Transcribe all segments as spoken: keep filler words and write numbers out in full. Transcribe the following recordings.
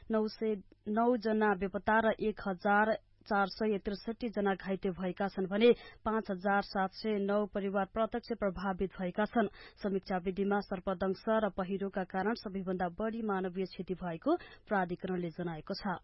नौ सय नौ जना बेपत्ता र एक हजार चार सय त्रिसठी जना घाइते भएका छन् भने पाँच हजार सात सय नौ परिवार प्रत्यक्ष प्रभावित भएका छन्। समीक्षा विधिमा सर्पदंश र पहिरोका कारण सबैभन्दा बढ़ी मानवीय क्षति भएको प्राधिकरणले जनाएको छ।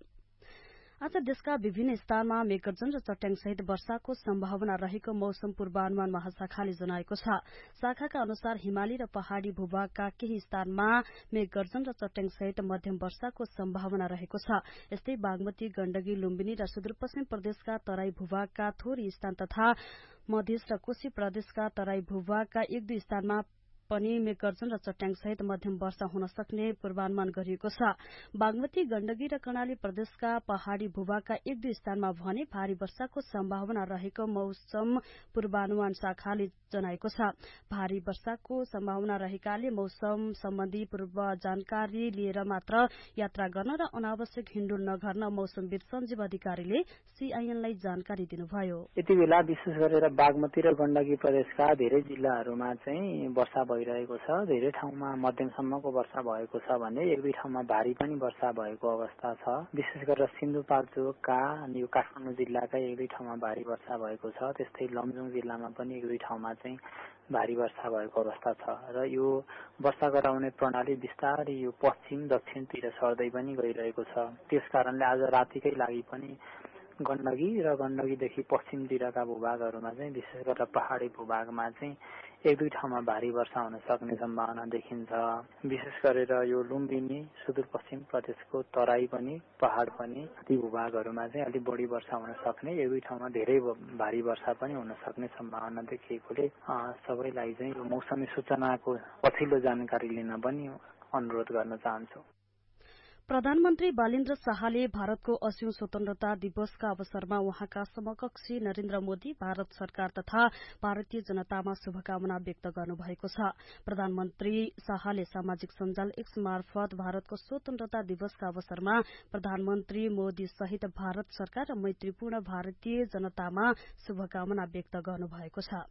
आज देशका विभिन्न स्थानमा मेघगर्जन र चट्याङसहित वर्षाको सम्भावना रहेको मौसम पूर्वानुमान महाशाखाले जनाएको छ। शाखाका अनुसार हिमाली र पहाड़ी भूभागका केही स्थानमा मेघगर्जन र चट्याङसहित मध्यम वर्षाको सम्भावना रहेको छ। यस्तै बागमती, गण्डकी, लुम्बिनी र सुदूरपश्चिम प्रदेशका तराई भूभागका थोरै स्थान तथा मधेस र कोशी प्रदेशका तराई भूभागका एक दुई स्थानमा पनि मेघगर्जन र चट्याङसहित मध्यम वर्षा हुन सक्ने पूर्वानुमान गरिएको छ। बागमती, गण्डकी र कर्णाली प्रदेशका पहाड़ी भूभागका एक दुई स्थानमा भने भारी वर्षाको सम्भावना रहेको मौसम पूर्वानुमान शाखाले जनाएको छ। भारी वर्षाको सम्भावना रहेकाले मौसम सम्बन्धी पूर्व जानकारी लिएर मात्र यात्रा गर्न र अनावश्यक हिँडुल नगर्न मौसमविद सञ्जीव अधिकारीले सीआईएनलाई जानकारी दिनुभयो। यति बेला विशेष गरेर बागमती र गण्डकी प्रदेशका धेरै जिल्लाहरूमा चाहिँ वर्षा भइरहेको छ। धेरै ठाउँमा मध्यमसम्मको वर्षा भएको छ भने एक दुई ठाउँमा भारी पनि वर्षा भएको अवस्था छ। विशेष गरेर सिन्धुपाल्चोकका अनि यो काठमाडौँ जिल्लाका एक दुई ठाउँमा भारी वर्षा भएको छ। त्यस्तै लमजुङ जिल्लामा पनि एक दुई ठाउँमा चाहिँ भारी वर्षा भएको अवस्था छ र यो वर्षा गराउने प्रणाली बिस्तारै यो पश्चिम दक्षिणतिर सर्दै पनि गइरहेको छ। त्यसकारणले आज रातिकै लागि पनि गण्डकी र गण्डकीदेखि पश्चिमतिरका भूभागहरूमा चाहिँ विशेष गरेर पहाड़ी भूभागमा चाहिँ एक दुई ठाउँमा भारी वर्षा हुन सक्ने सम्भावना देखिन्छ। विशेष गरेर यो लुम्बिनी, सुदूरपश्चिम प्रदेशको तराई पनि, पहाड़ पनि ती भूभागहरूमा चाहिँ अलिक बढी वर्षा हुन सक्ने, एक दुई ठाउँमा धेरै भारी वर्षा पनि हुन सक्ने सम्भावना देखिएकोले सबैलाई चाहिँ यो मौसमी सूचनाको पछिल्लो जानकारी लिन पनि अनुरोध गर्न चाहन्छु। प्रधानमन्त्री बालेन्द्र शाहले भारतको अस्सीौं स्वतन्त्रता दिवसका अवसरमा उहाँका समकक्षी नरेन्द्र मोदी, भारत सरकार तथा भारतीय जनतामा शुभकामना व्यक्त गर्नुभएको छ। प्रधानमन्त्री शाहले सामाजिक सञ्जाल एक्स मार्फत भारतको स्वतन्त्रता दिवसका अवसरमा प्रधानमन्त्री मोदी सहित भारत सरकार र मैत्रीपूर्ण भारतीय जनतामा शुभकामना व्यक्त गर्नुभएको छ।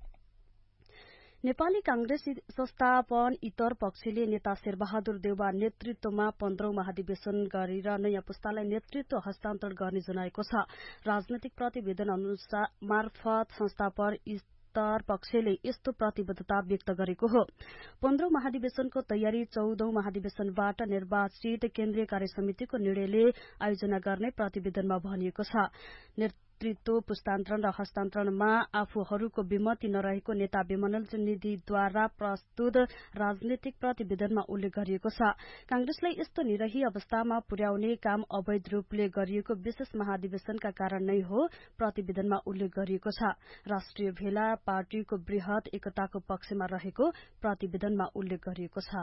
नेपाली कांग्रेस संस्थापन इतर पक्षले नेता शेरबहादुर देउवा नेतृत्वमा पन्ध्रौं महाधिवेशन गरेर नयाँ पुस्तालाई नेतृत्व हस्तान्तरण गर्ने जनाएको छ। राजनैतिक प्रतिवेदन अनुसार मार्फत संस्थापन इतर पक्षले यस्तो प्रतिबद्धता व्यक्त गरेको हो। पन्ध्रौं महाधिवेशनको तयारी चौधौं महाधिवेशनबाट निर्वाचित केन्द्रीय कार्य समितिको निर्णयले आयोजना गर्ने प्रतिवेदनमा भनिएको छ। नेतृत्व पुस्तान्तरण र हस्तान्तरणमा आफूहरूको विमति नरहेको नेता विमल निधिद्वारा प्रस्तुत राजनीतिक प्रतिवेदनमा उल्लेख गरिएको छ। कांग्रेसलाई यस्तो निरही अवस्थामा पुर्याउने काम अवैध रूपले गरिएको विशेष महाधिवेशनका कारण नै हो प्रतिवेदनमा उल्लेख गरिएको छ। राष्ट्रिय भेला पार्टीको वृहत एकताको पक्षमा रहेको प्रतिवेदनमा उल्लेख गरिएको छ।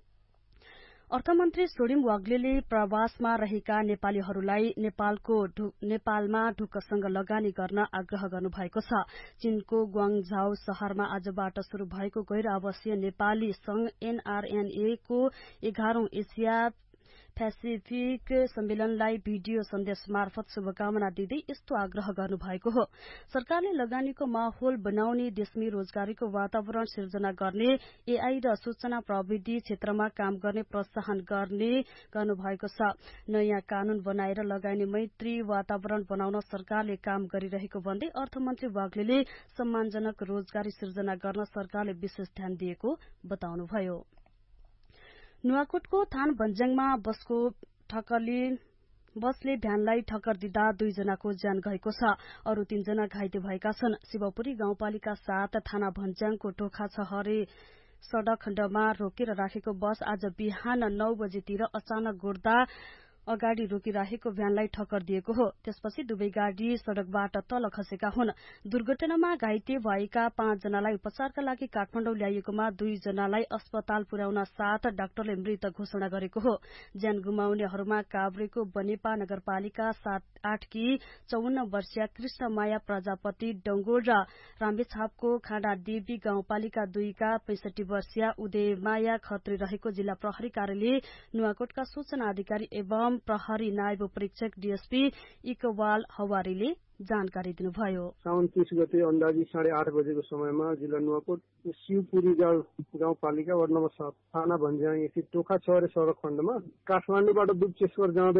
अर्थमन्त्री सोडिम वाग्लेले प्रवासमा रहेका नेपालीहरूलाई नेपालको नेपालमा ढुक्कसँग लगानी गर्न आग्रह गर्नुभएको छ। चीनको ग्वाङझाउ शहरमा आजबाट शुरू भएको गैर आवासीय नेपाली संघ एनआरएनए को एघारौं एसिया पेसिफिक सम्मेलनलाई भिडियो सन्देश मार्फत शुभकामना दिँदै यस्तो आग्रह गर्नुभएको हो। सरकारले लगानीको माहौल बनाउने, देशमै रोजगारीको वातावरण सिर्जना गर्ने, एआई र सूचना प्रविधि क्षेत्रमा काम गर्ने प्रोत्साहन गर्ने गर्नुभएको छ। नयाँ कानून बनाएर लगानी मैत्री वातावरण बनाउन सरकारले काम गरिरहेको भन्दै अर्थमन्त्री वाग्लेले सम्मानजनक रोजगारी सिर्जना गर्न सरकारले विशेष ध्यान दिएको बताउनुभयो। नुवाकोटको थान भन्ज्याङमा बसको ठक्करले बसले भ्यानलाई ठक्कर दिँदा दुईजनाको ज्यान गएको छ। अरू तीनजना घाइते भएका छन्। शिवपुरी गाउँपालिका सात थाना भन्ज्याङको टोखा छहरे सड़क खण्डमा रोकेर राखेको बस आज बिहान नौ बजेतिर अचानक गुड्दा अगाडि रोकिराखेको भ्यानलाई ठक्कर दिएको हो। त्यसपछि दुवै गाड़ी सड़कबाट तल खसेका हुन्। दुर्घटनामा घाइते भएका पाँच जनालाई उपचारका लागि काठमाडौँ ल्याइएकोमा दुई जनालाई अस्पताल पुर्याउन साथ डाक्टरले मृत घोषणा गरेको हो। ज्यान गुमाउनेहरूमा काभ्रेको बनेपा नगरपालिका सात आठ की चौवन्न वर्षीय कृष्णमाया प्रजापति डंगोर र रामेछापको खाँडा देवी गाउँपालिका दुई का पैंसठी वर्षीय उदयमाया खत्री रहेको जिल्ला प्रहरी कार्यालय नुवाकोटका सूचना अधिकारी एवं प्रहरी नायब परीक्षक डीएसपी इकबाल हवारीले जानकारी दिनुभयो। साउन तीस गते अन्दाजी साढे आठ बजेको समयमा जिल्ला नुवाकोट शिवपुरी गाउँपालिका वार्ड नम्बर सात थाना भन्ज्याङ स्थित टोखा छहरे सड़क खण्डमा काठमाडौँबाट दुधचेश्वर जाँदै